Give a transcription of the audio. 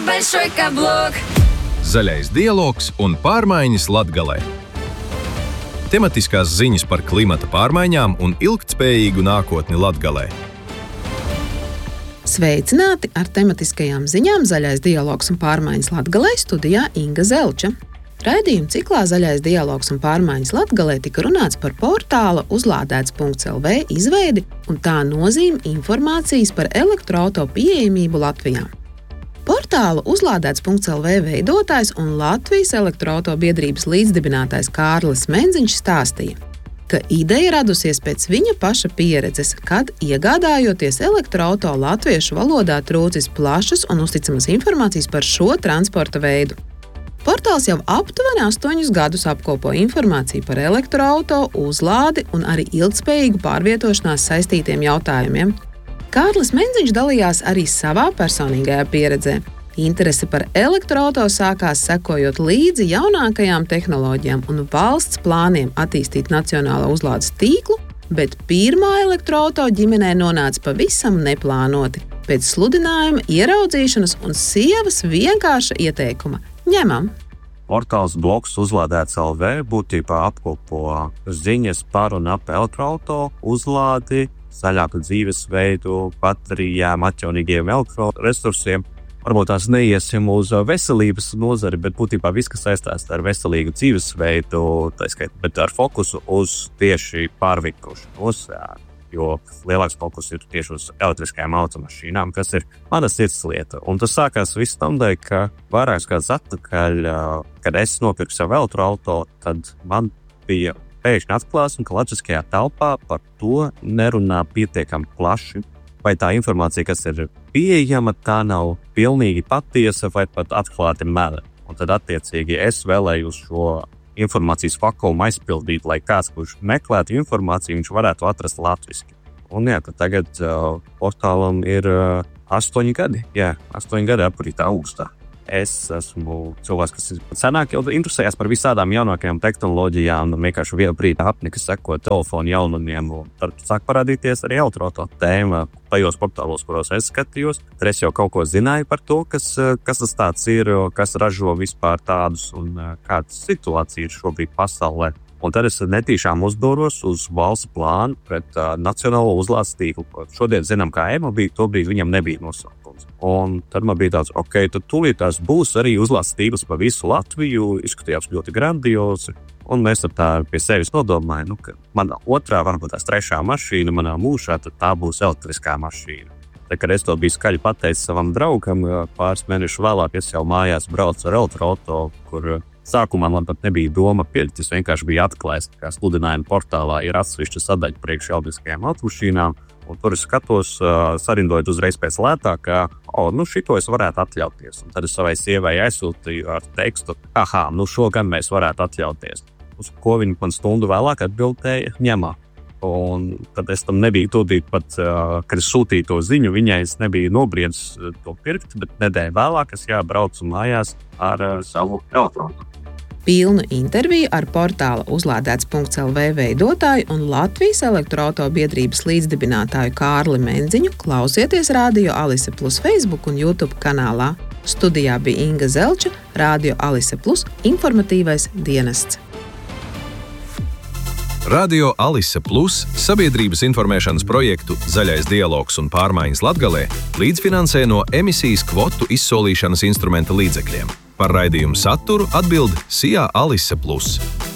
большой каблук. Zaļais dialogs un pārmaiņas Latgalē. Tematiskās ziņas par klimata pārmaiņām un ilgtspējīgu nākotni Latgalē. Sveicināti ar tematiskajām ziņām Zaļais dialogs un pārmaiņas Latgalē studijā Inga Zelča. Raidījuma ciklā Zaļais dialogs un pārmaiņas Latgalē tika runāts par portāla uzlādēts.lv izveidi un tā nozīmi informācijas par elektroauto pieejamību Latvijā. Portāla uzlādēts.lv veidotājs un Latvijas elektroauto biedrības līdzdibinātājs Kārlis Menziņš stāstīja, ka ideja radusies pēc viņa paša pieredzes, kad, iegādājoties elektroauto, latviešu valodā trūcis plašas un uzticamas informācijas par šo transporta veidu. Portāls jau aptuveni 8 gadus apkopo informāciju par elektroauto, uzlādi un arī ilgtspējīgu pārvietošanās saistītiem jautājumiem. Kārlis Menziņš dalījās arī savā personīgajā pieredzē. Interese par elektroauto sākās sekojot līdzi jaunākajām tehnoloģijām un valsts plāniem attīstīt nacionālo uzlādes tīklu, bet pirmā elektroauto ģimenē nonāca pavisam neplānoti, pēc sludinājuma, ieraudzīšanas un sievas vienkārša ieteikuma – ņemam! Portāls blogs uzlādēts LV būtībā apkopo ziņas par un ap elektroauto, uzlādi, zaļāku dzīvesveidu, baterijām, atjaunīgiem elektroresursiem. Varbūt tās neiesim uz veselības nozari, bet būtībā viss, kas saistās ar veselīgu dzīvesveidu, bet ar fokusu uz tieši pārvikošanos, jo lielāks fokus ir tieši uz elektriskajām automašīnām, kas ir mana sirdslieta. Un tas sākās viss tādēļ, ka vairākus gadus atpakaļ, kad es nopirku savu elektroauto, tad man bija pēkšņi atklāsme, ka latviskajā telpā par to nerunā pietiekami plaši, vai tā informācija, kas ir pieejama, tā nav pilnīgi patiesa vai pat atklāti meli. Un tad attiecīgi es vēlējos šo informācijas vakuumu aizpildīt, lai kāds, kurš meklētu informāciju, viņš varētu atrast latviski. Un tad tagad portālam ir 8 gadi. 8 gadi aprītā augustā. Es esmu cilvēks, kas senāk jau interesējās par visādām jaunākajām tehnoloģijām, un vienkārši vienu brīdi apnika sekot telefonu jaunumiem, un tad sāk parādīties arī elektroauto tēma tajos portālos, kuros es skatījos. Tad es jau kaut ko zināju par to, kas tas tāds ir, kas ražo vispār tādus un kāda situācija ir šobrīd pasaulē. Un tad es netīšām uzdūros uz valsts plānu pret nacionālo uzlādes tīklu. Šodien zinām, kā e-mobīļi, tobrīd viņam nebija nosaukums. Un tad man bija tāds, tad tūlīt tās būs arī uzlādes tīkls pa visu Latviju, izskatījās ļoti grandiozi. Un mēs tā pie sevis nodomājam, ka mana otrā, varbūt tās trešā mašīna manā mūžā, tad tā būs elektriskā mašīna. Tad, kad es to biju skaļi pateicis savam draugam, pāris mēnešus vēlāk es jau mājās braucu ar elektroauto, kur sākumā man pat nebija doma pirkt, es vienkārši biju atklājis, kā sludinājuma portālā ir atsevišķa sadaļa priekš elektriskajām automašīnām, un tur es skatos, sarindojot uzreiz pēc lētākā, šito es varētu atļauties. Un tad es savai sievai aizsūtīju ar tekstu, šo gan mēs varētu atļauties. Uz ko viņa man stundu vēlāk atbildēja, ņemā. Un tad es tam nebiju tūlīt pat, kad es sūtīju to ziņu, viņai es nebiju nobriedis to pirkt, bet nedēļu vēlāk es braucu mājās ar savu elektroauto. Pilnu interviju ar portāla uzlādēts.lv veidotāju un Latvijas elektroauto biedrības līdzdibinātāju Kārli Menziņu klausieties Radio Alise Plus Facebook un YouTube kanālā. Studijā bija Inga Zelča, Radio Alise Plus informatīvais dienests. Radio Alise Plus sabiedrības informēšanas projektu Zaļais dialogs un pārmaiņas Latgalē līdzfinansē no emisijas kvotu izsolīšanas instrumenta līdzekļiem. Par raidījumu saturu atbild SIA Alise Plus.